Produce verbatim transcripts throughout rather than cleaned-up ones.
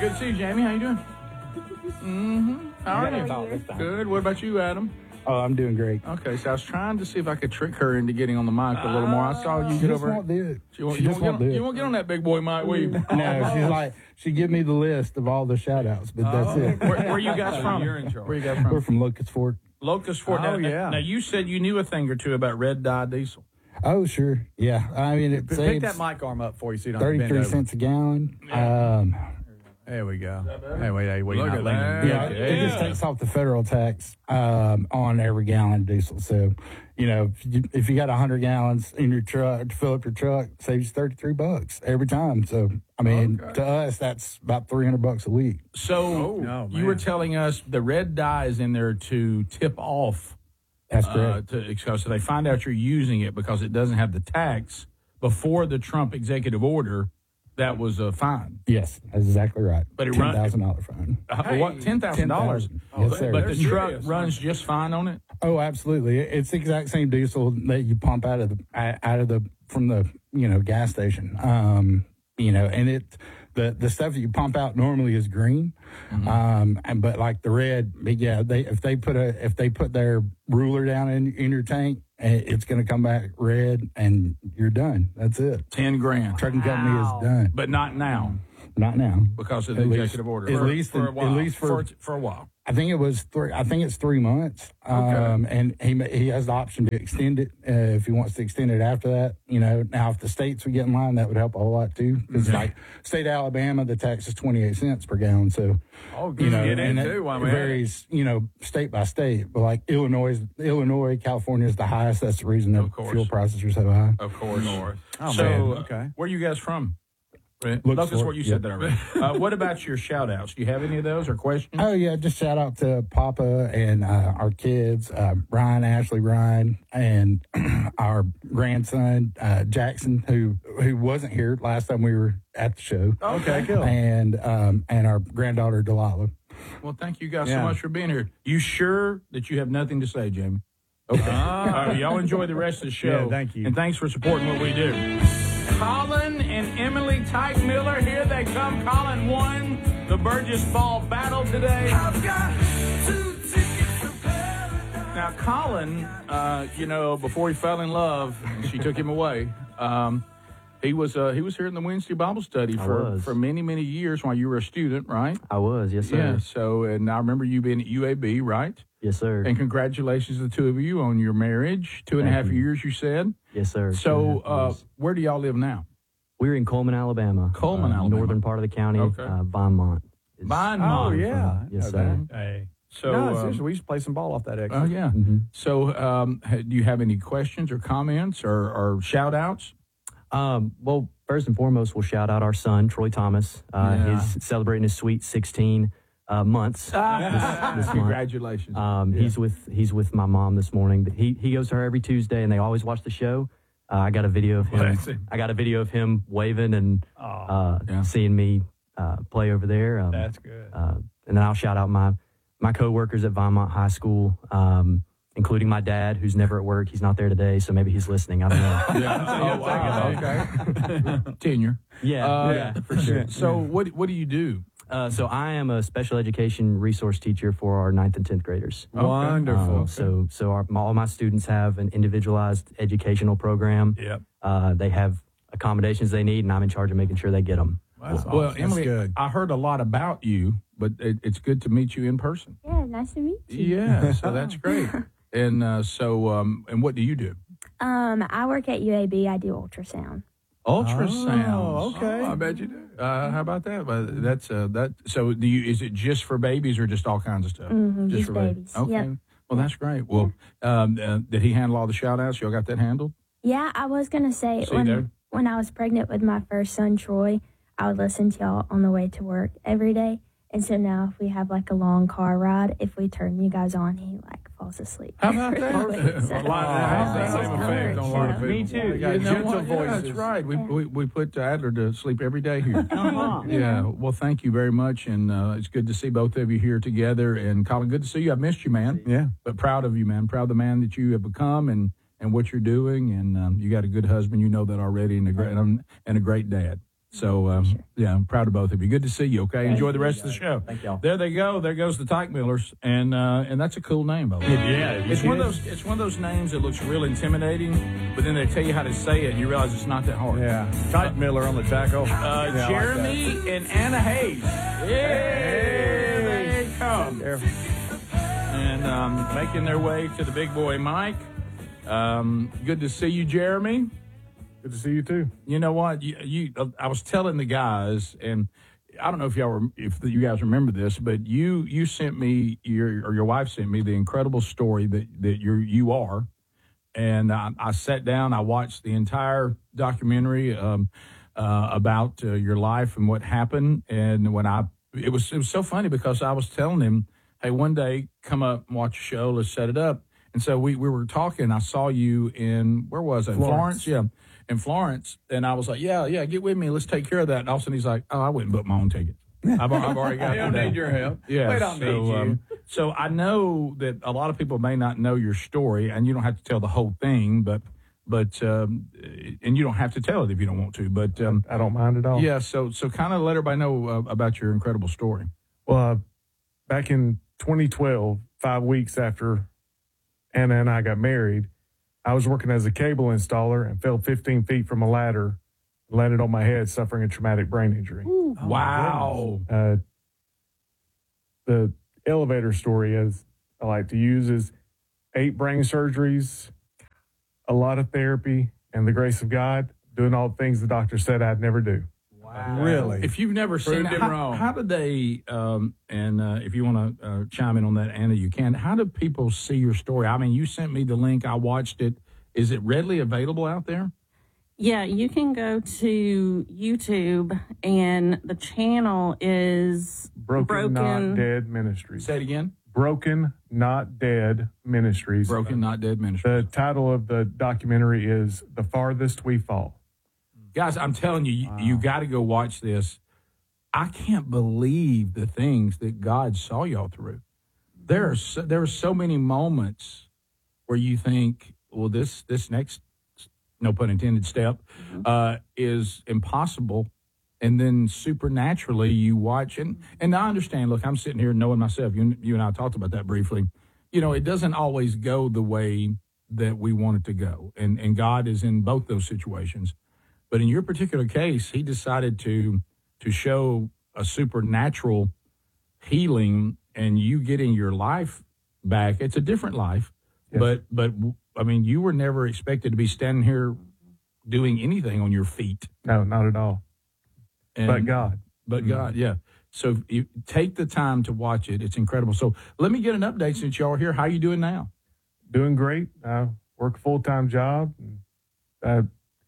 Good to see you, Jamie. How you doing? Mm-hmm. How are you? Good. What about you, Adam? Oh, I'm doing great. Okay, so I was trying to see if I could trick her into getting on the mic a little more. I saw you She get just over. won't do it. She won't, She you just won't won't get on, do it. You won't get on that big boy mic, will you? No, she's like, she give me the list of all the shout-outs, but that's it. Where, where you guys from? You're in charge. Where you guys from? We're from Locust Fork. Locust Fort. Oh, now, yeah. Now, you said you knew a thing or two about red dye diesel. Oh, sure. Yeah. I mean, it Pick saves that mic arm up for you so you don't have to bend thirty-three over. cents a gallon. Um, There we go. Hey, wait, hey, wait, Look you're at not that. leaning. yeah, Okay. it just takes off the federal tax um, on every gallon of diesel. So, you know, if you, if you got one hundred gallons in your truck to fill up your truck, it saves you thirty-three bucks every time. So, I mean, Okay. to us, that's about three hundred bucks a week. So Oh, you were man. telling us the red dye is in there to tip off. That's Uh, correct. to, so they find out you're using it because it doesn't have the tax. Before the Trump executive order, that was a fine. Yes, that's exactly right. But it ten run- thousand dollar fine. Uh, what, ten thousand dollars? ten thousand dollars. Yes, sir. But the They're truck serious, runs just fine on it? Oh, absolutely. It- It's the exact same diesel that you pump out of the out of the from the you know gas station. Um, you know, and it the the stuff that you pump out normally is green, Mm-hmm. um, and but like the red, yeah, they if they put a if they put their ruler down in in your tank, eh, it's going to come back red, and you're done. That's it. Ten grand. Trucking company is done. But not now Not now. because of the At least- executive order. at For- least for a at while. least for- for a while. I think it was three. I think it's three months. Um, and he ma- he has the option to extend it uh, if he wants to extend it after that. You know, now if the states would get in line, that would help a whole lot too. Because like state of Alabama, the tax is twenty eight cents per gallon. So Oh, good. you know, Get and in it too, while we're at it. varies. You know, state by state. But like Illinois, Illinois, California is the highest. That's the reason Of that course. fuel prices are so high. Of course. Oh, so, man. uh, Okay. where are you guys from? Right. Looks Locust for- Fort, you said yep. that already. uh, what about your shout outs? Do you have any of those or questions? Oh yeah, just shout out to Papa and uh, our kids, uh, Brian, Ashley, Ryan, and our grandson uh, Jackson, who who wasn't here last time we were at the show. Okay, cool. And um, and our granddaughter Delilah. Well, thank you guys so Yeah. much for being here. You sure that you have nothing to say, Jamie? Okay. All right, y'all enjoy the rest of the show. Yeah, thank you. And thanks for supporting what we do. Colin and Emily Tyke Miller, here they come. Colin won the Burgess Ball battle today. I've got two tickets to paradise. Now, Colin, uh, you know, before he fell in love, she took him away. Um, he was uh, he was here in the Wednesday Bible study I for, was. for many, many years while you were a student, right? I was, yes, sir. Yeah, so, and I remember you being at U A B, right? Yes, sir. And congratulations to the two of you on your marriage. Two and a Thank half you. years, you said. Yes, sir. Two and a So, half uh, years. where do y'all live now? We're in Coleman, Alabama. Coleman, uh, Alabama. Northern part of the county. Okay. Uh, Vinemont. is- Vinemont. Oh, yeah. Yes, I know sir. that. Hey. So, no, um, seriously, we used to play some ball off that exit. oh, yeah. Mm-hmm. So, um, ha- do you have any questions or comments or, or shout outs? Um, well, first and foremost, we'll shout out our son, Troy Thomas. Uh, Yeah. He's celebrating his sweet sixteen uh, months this, this month. Congratulations. Um, Yeah. He's with he's with my mom this morning. He he goes to her every Tuesday, and they always watch the show. Uh, I got a video of him. Bless him. I got a video of him waving and uh, Yeah. seeing me uh, play over there. Um, That's good. Uh, and then I'll shout out my my coworkers at Vinemont High School, um, including my dad, who's never at work. He's not there today, so maybe he's listening. I don't know. Yeah. Oh, wow. Okay. Tenure. Yeah, Uh, yeah, for sure. So, what what do you do? Uh, so I am a special education resource teacher for our ninth and tenth graders. Okay. Wonderful. Um, So, so our, all my students have an individualized educational program. Yep. Uh, they have accommodations they need, and I'm in charge of making sure they get them. That's Well, awesome. Emily, That's good. I heard a lot about you, but it, it's good to meet you in person. Yeah, nice to meet you. Yeah, so that's great. And uh, so, um, and what do you do? Um, I work at U A B. I do ultrasound. Ultrasounds. Oh, okay. Oh, I bet you do. Uh, how about that? Well, that's uh, that. So, do you? Is it just for babies or just all kinds of stuff? Mhm, just for babies. Okay. Yep. Well, that's great. Well, um, uh, did he handle all the shout outs? Y'all got that handled? Yeah, I was gonna say See when there? when I was pregnant with my first son Troy, I would listen to y'all on the way to work every day. And so now, if we have like a long car ride, if we turn you guys on, he like falls asleep. How about that? Really, so- A lot of that has that Yeah, same it effect on a lot of works, people. you know? Me too. You Yeah, know gentle what? Yeah, that's voices. right. We, Yeah. we we put Adler to sleep every day here. Yeah. Well, thank you very much, and uh, it's good to see both of you here together. And Colin, good to see you. I missed you, man. Yeah. But proud of you, man. Proud of the man that you have become, and and what you're doing. And um, you got a good husband. You know that already, and a great and a great dad. So, um, Sure. yeah, I'm proud of both of you. Good to see you, okay? Enjoy the rest of the show. Thank y'all. There they go. There goes the Teichmillers, and uh, and that's a cool name, by the way. Yeah, It's one of those. It's one of those names that looks real intimidating, but then they tell you how to say it, and you realize it's not that hard. Yeah. Tyke Miller on the tackle. Uh, Yeah, I like Jeremy and Anna Hayes. Yeah, there they come. that. And um, making their way to the big boy Mike. Um, good to see you, Jeremy. Good to see you too. You know what? You, you, I was telling the guys, and I don't know if y'all were, if you guys remember this, but you you sent me your or your wife sent me the incredible story that that you you are, and I, I sat down, I watched the entire documentary um, uh, about uh, your life and what happened, and when I it was it was so funny because I was telling him, hey, one day come up and watch a show, let's set it up, and so we we were talking. I saw you in where was it? Florence. Florence, yeah. In Florence, and I was like, yeah, yeah, get with me. Let's take care of that. And all of a sudden, he's like, oh, I went and booked my own ticket. I've, I've already got I don't that. need your help. Yeah, We don't so, need you. Um, so I know that a lot of people may not know your story, and you don't have to tell the whole thing, but, but um, and you don't have to tell it if you don't want to. But um, I don't mind at all. yeah, so so kind of let everybody know uh, about your incredible story. Well, uh, back in twenty twelve, five weeks after Anna and I got married, I was working as a cable installer and fell fifteen feet from a ladder, landed on my head, suffering a traumatic brain injury. Wow. Uh, the elevator story, as I like to use, is eight brain surgeries, a lot of therapy, and the grace of God, doing all the things the doctor said I'd never do. Wow. Really? If you've never seen Proved it, him how, wrong. how did they, um, and uh, if you want to uh, chime in on that, Anna, you can. How do people see your story? I mean, you sent me the link. I watched it. Is it readily available out there? Yeah, you can go to YouTube, and the channel is Broken, Broken- Not Dead Ministries. Say it again. Broken, Not Dead Ministries. Broken, Not Dead Ministry. The title of the documentary is The Farthest We Fall. Guys, I'm telling you, you, you got to go watch this. I can't believe the things that God saw y'all through. There are so, there are so many moments where you think, well, this this next, no pun intended, step uh, is impossible. And then supernaturally you watch, and, and I understand, look, I'm sitting here knowing myself, you, you and I talked about that briefly. You know, it doesn't always go the way that we want it to go. And, and God is in both those situations. But in your particular case, he decided to to show a supernatural healing and you getting your life back. It's a different life, Yes. but but I mean, you were never expected to be standing here doing anything on your feet. No, not at all. And, But God. But God, yeah. So you take the time to watch it. It's incredible. So let me get an update since y'all are here. How are you doing now? Doing great. I work a full-time job. I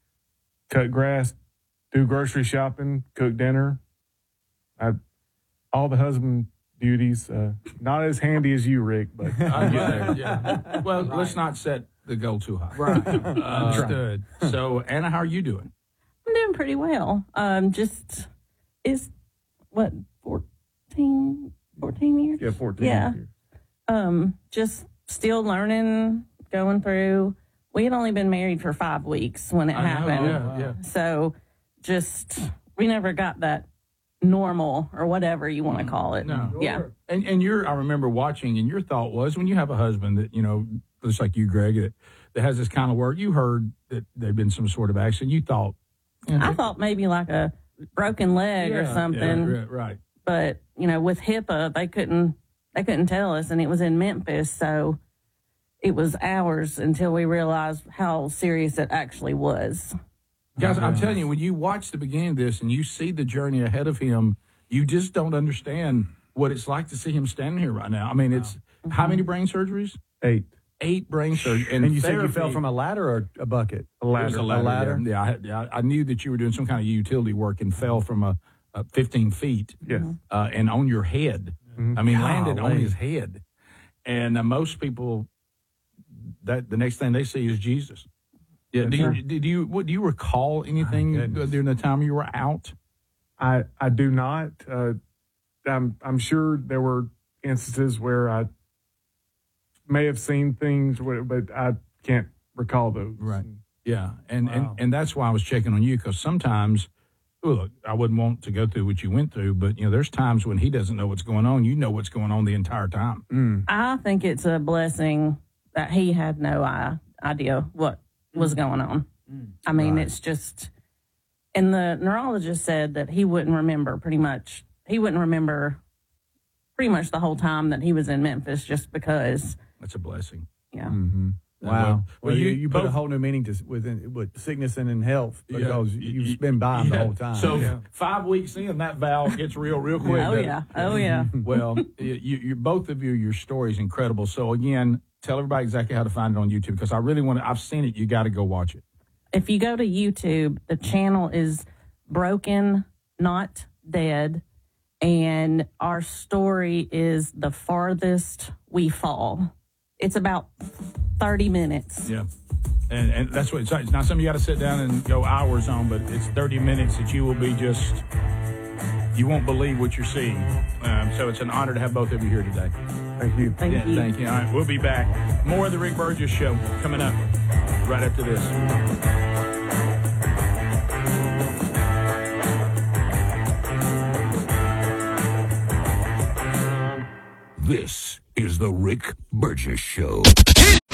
cut grass, do grocery shopping, cook dinner. I, all the husband duties. Uh, not as handy as you, Rick, but I get it, yeah. Well, let's not set the goal too high. Right. Understood. So, Anna, how are you doing? I'm doing pretty well. Um, just is what fourteen, fourteen years. yeah, fourteen Yeah. years. Um, just still learning, going through. We had only been married for five weeks when it I know, happened. yeah, yeah. So just we never got that normal or whatever you want to call it. No. Yeah. And and your I remember watching, and your thought was when you have a husband that, you know, just like you, Greg, that, that has this kind of work, you heard that there'd been some sort of accident. You thought, you know, I thought maybe like a broken leg or yeah, something. yeah, right. But, you know, with HIPAA, they couldn't they couldn't tell us, and it was in Memphis, so it was hours until we realized how serious it actually was. Guys, I'm telling you, when you watch the beginning of this and you see the journey ahead of him, you just don't understand what it's like to see him standing here right now. I mean, it's how many brain surgeries? Eight. Eight brain surgeries. And you said said you fell from a ladder or a bucket? A It ladder. was a ladder. ladder? Yeah, I, had- yeah, I knew that you were doing some kind of utility work and fell from a, a fifteen feet Yes. uh, and on your head. Mhm. I mean, landed on Golly. his head. And uh, most people, that the next thing they see is Jesus. Yeah. Do you, did you what do you recall anything goodness. during the time you were out? I I do not. Uh, I'm I'm sure there were instances where I may have seen things, where- but I can't recall those. Right. Yeah, and, Wow. and and that's why I was checking on you, because sometimes look, I wouldn't want to go through what you went through, but, you know, there's times when he doesn't know what's going on. You know what's going on the entire time. Mm. I think it's a blessing that he had no i- idea what was going on. I mean, Right. it's just, and the neurologist said that he wouldn't remember pretty much, he wouldn't remember pretty much the whole time that he was in Memphis just because, That's a blessing. yeah. Mm-hmm. Wow. Well, Well, well, you, you you put a both- whole new meaning to within with sickness and in health Yeah. because Y- you've y- been by him the Yeah. whole time. So Yeah. five weeks in, that valve gets real, real quick. Oh, doesn't yeah. it? Oh, yeah. Well, you, you both of you, your story is incredible. So again, tell everybody exactly how to find it on YouTube because I really want to. I've seen it. You got to go watch it. If you go to YouTube, the channel is Broken, Not Dead, and our story is The Farthest We Fall. It's about thirty minutes. Yeah, and and that's what it's, it's not something you got to sit down and go hours on, but it's thirty minutes that you will be just. You won't believe what you're seeing. Um, so it's an honor to have both of you here today. Thank you. Thank Yeah, you. thank you. All right, we'll be back. More of the Rick Burgess Show coming up right after this. This is the Rick Burgess Show.